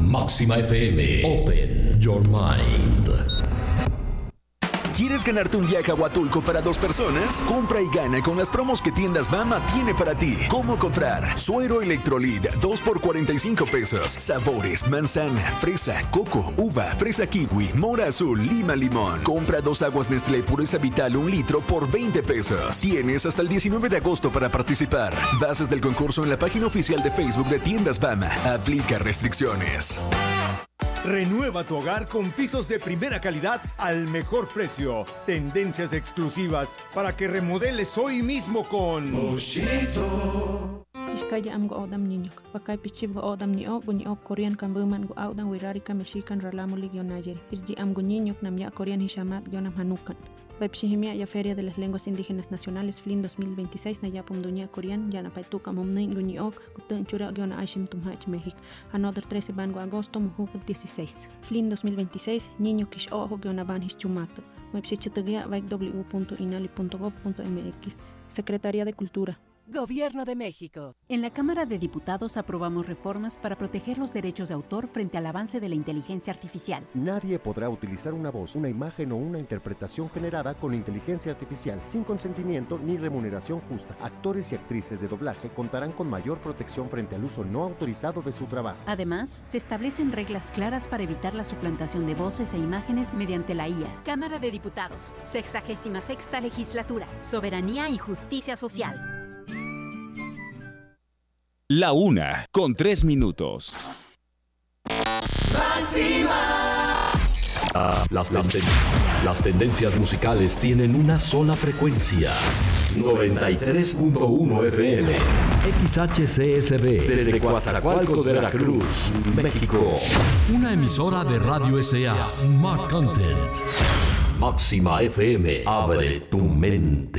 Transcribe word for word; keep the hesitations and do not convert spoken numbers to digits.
Máxima F M. Open your mind. ¿Quieres ganarte un viaje a Huatulco para dos personas? Compra y gana con las promos que Tiendas Bama tiene para ti. ¿Cómo comprar? Suero Electrolit, dos por cuarenta y cinco pesos. Sabores, manzana, fresa, coco, uva, fresa kiwi, mora azul, lima limón. Compra dos aguas Nestlé Pureza Vital un litro por veinte pesos. Tienes hasta el diecinueve de agosto para participar. Bases del concurso en la página oficial de Facebook de Tiendas Bama. Aplica restricciones. Renueva tu hogar con pisos de primera calidad al mejor precio. Tendencias exclusivas para que remodeles hoy mismo con Moshito. Iskaya am go odam niño. Bakay pichib go odam ni o guni o Korean kan buman go odam wirari ka Mexican ralamo ligyo Niger. Irji am go niño nam ya Korean hishamat gionam hanukan. Pepsihimia ya Feria de las Lenguas Indígenas Nacionales F L I N dos mil veintiséis na ya Punduña Korean ya na paituka momnei guni o gutun chura giona Aishim Tumhach México. Another trece bango agosto mujuk dieciséis. F L I N dos mil veintiséis niño kish ojo giona ban hischumato. Website w w punto inali punto gob punto m x. Secretaría de Cultura. Gobierno de México. En la Cámara de Diputados aprobamos reformas para proteger los derechos de autor frente al avance de la inteligencia artificial. Nadie podrá utilizar una voz, una imagen o una interpretación generada con inteligencia artificial sin consentimiento ni remuneración justa. Actores y actrices de doblaje contarán con mayor protección frente al uso no autorizado de su trabajo. Además, se establecen reglas claras para evitar la suplantación de voces e imágenes mediante la I A. Cámara de Diputados, sexagésima sexta legislatura, soberanía y justicia social. La una, con tres minutos. ¡Máxima! Ah, las, las, ten- las tendencias musicales tienen una sola frecuencia. noventa y tres punto uno F M. X H C S B. Desde Coatzacoalcos de Veracruz, México. Una emisora de Radio S A. Smart Content. Máxima F M. Abre tu mente.